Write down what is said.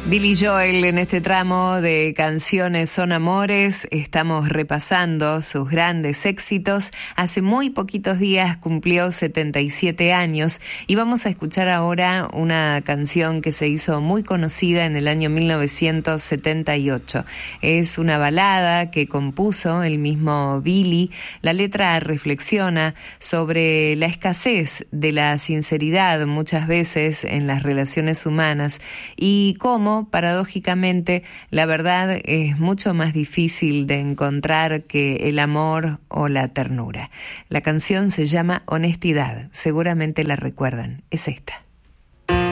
Billy Joel en este tramo de Canciones son Amores. Estamos repasando sus grandes éxitos. Hace muy poquitos días cumplió 77 años y vamos a escuchar ahora una canción que se hizo muy conocida en el año 1978. Es una balada que compuso el mismo Billy. La letra reflexiona sobre la escasez de la sinceridad muchas veces en las relaciones humanas y cómo paradójicamente, la verdad es mucho más difícil de encontrar que el amor o la ternura. La canción se llama Honestidad, seguramente la recuerdan, es esta.